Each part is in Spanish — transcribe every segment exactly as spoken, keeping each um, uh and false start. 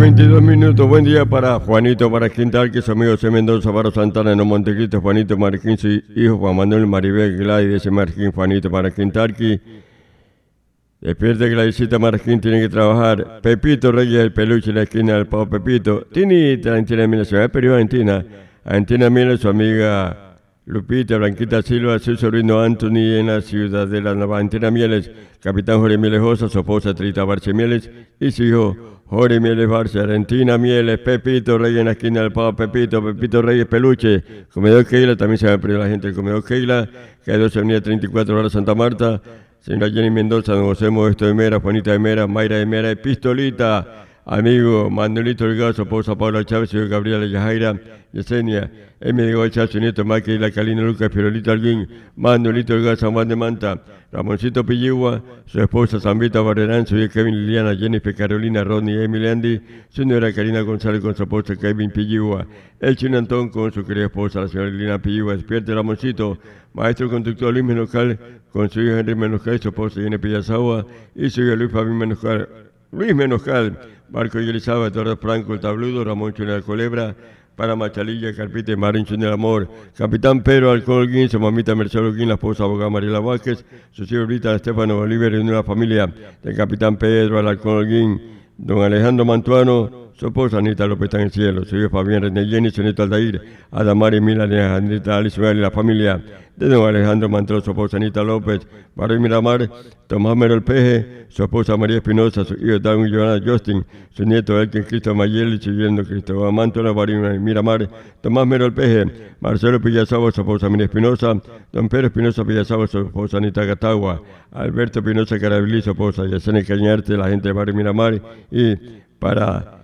veintidós minutos. Buen día para Juanito Marquín Tarqui, su amigo C. Mendoza, Varo Santana, en Montecristo, Juanito Marquín, su hijo Juan Manuel Maribel Gladys, ese Marquín, Juanito Marquín Tarqui. Despierta que la visita Marquín tiene que trabajar. Pepito Reyes del Peluche en la esquina del Pavo Pepito. Tinita, Valentina Miles, se va a pedir Valentina. Valentina Miles, su amiga Lupita, Blanquita Silva, su sobrino Anthony en la ciudad de la Valentina Mieles, Capitán Jorge Mieles Josa, su esposa Trita Barce Mieles y su hijo Jorge Mieles Barce, Valentina Mieles, Pepito Reyes en la esquina del Pavo Pepito, Pepito Reyes Peluche, Comedor Keila, también se va a pedir la gente del Comedor Keila, que hay dos Avenida treinta y cuatro horas Santa Marta, señora Jenny Mendoza, don José Modesto de Mera, Juanita de Mera, Mayra de Mera, Pistolita, amigo Manuelito Delgado, su esposa Paula Chávez, señor Gabriela Yajaira, Yesenia, Emi de Gocha, su nieto Maki, la Calina Lucas, Pirolito Alguín, Manuelito Delgado, San Juan de Manta, Ramoncito Pilligua, su esposa Zambita Barrerán, su hijo Kevin Liliana, Jennifer Carolina, Ronnie, Emily Andy, su señora Karina González con su esposa Kevin Pilligua, el Chino Antón con su querida esposa, la señora Liliana Pilligua, despierte Ramoncito, maestro conductor Luis Menoscal, con su hijo Henry Menoscal, su esposa Jenny Pillazagua, y su hijo Luis Fabián Menoscal, Luis Menoscal, Marco y Elizabeth, Eduardo Franco, el Tabludo, Ramón Chunel Culebra, para Machalilla, Carpite, Marín Chunel Amor, Capitán Pedro Alcolguín, su mamita Mercedes Holguín, la esposa abogada Mariela Vázquez, su hijo Brita Estefano Bolívar y una familia del Capitán Pedro Alcolguín, don Alejandro Mantuano, su esposa Anita López está en el cielo, su hijo Fabián René Jenny, su nieto Aldair, Adamari Mila, Anita Alice y la familia de don Alejandro Mantró, su esposa Anita López, Barrio Miramar, Tomás Mero El Peje, su esposa María Espinosa, su hijo Darwin Joana Justin, su nieto Elkin Cristo Mayel y su yerno Cristóbal Mantola, Barrio Miramar, Tomás Mero El Peje, Marcelo Pillazagua, su esposa María Espinosa, don Pedro Espinosa Pillazagua, su esposa Anita Gatagua, Alberto Espinosa Carabilí, su esposa Yacene Cañarte, la gente de Barrio Miramar, y para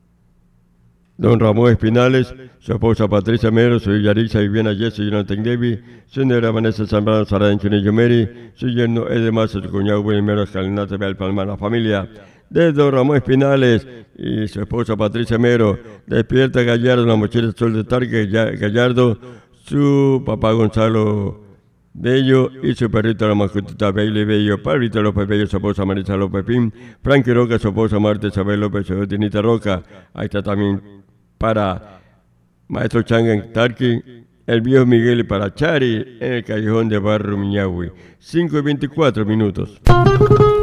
don Ramón Espinales, su esposa Patricia Mero, su Yarixa Viviana Jesse, Jonathan Davis, su negra Vanessa Zambrano Sara Chunillo Meri, su yerno Edemar, su cuñado William Mero Escalinata Real Palma, la familia de don Ramón Espinales y su esposa Patricia Mero, despierta Gallardo, la mochila Sol de Tarque, Gallardo, su papá Gonzalo Bello y su perrito la mascotita Bailey Bello, Pablito López Bello, su esposa Marisa López Pim, Frankie Roca, su esposa Marta Isabel López, su Tinita Roca, ahí está también para Maestro Changa en Tarqui, el viejo Miguel y para Chari en el callejón de Barrio Miñahui. cinco y veinticuatro minutos.